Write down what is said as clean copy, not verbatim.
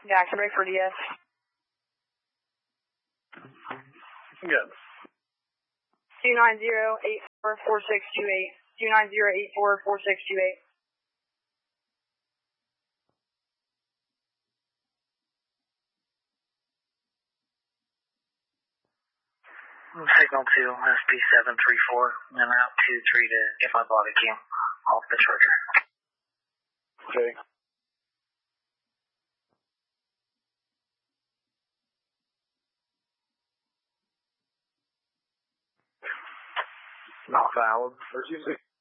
Yeah, I can ready for DS. Good. 290-844628. 290-844628. Signal 2, SP734, and out 23 to get my body cam off the charger. Okay. Not valid. There's usually